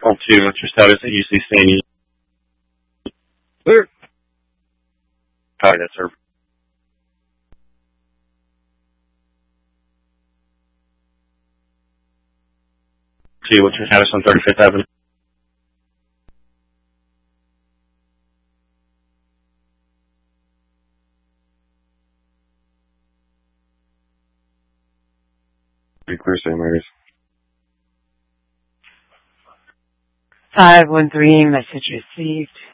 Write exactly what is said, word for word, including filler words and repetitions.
Call two, what's your status at U C Staney? Clear. Copy that, sir. Two, what's your status on thirty-fifth Avenue? Be clear, Saint Mary's. five one three, message received.